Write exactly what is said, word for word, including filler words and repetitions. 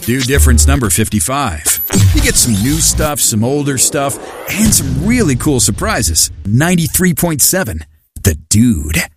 Do difference number fifty-five. You get some new stuff, some older stuff, and some really cool surprises. ninety-three point seven The Dude.